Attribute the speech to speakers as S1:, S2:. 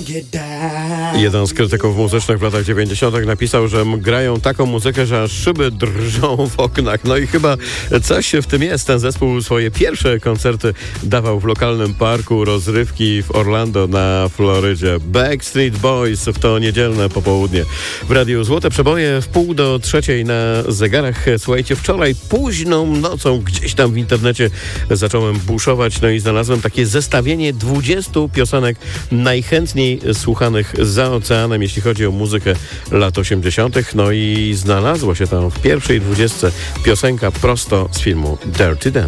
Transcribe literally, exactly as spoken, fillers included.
S1: Jeden z krytyków muzycznych w latach dziewięćdziesiątych napisał, że grają taką muzykę, że aż szyby drżą w oknach. No i chyba coś w tym jest. Ten zespół swoje pierwsze koncerty dawał w lokalnym parku rozrywki w Orlando na Florydzie. Backstreet Boys w to niedzielne popołudnie. W Radiu Złote Przeboje w pół do trzeciej na zegarach. Słuchajcie, wczoraj późną nocą gdzieś tam w internecie zacząłem buszować, no i znalazłem takie zestawienie dwudziestu piosenek najchętniej słuchanych za oceanem, jeśli chodzi o muzykę lat osiemdziesiątych. No i znalazło się tam w pierwszej dwudziestce piosenka prosto z filmu Dirty Dancing.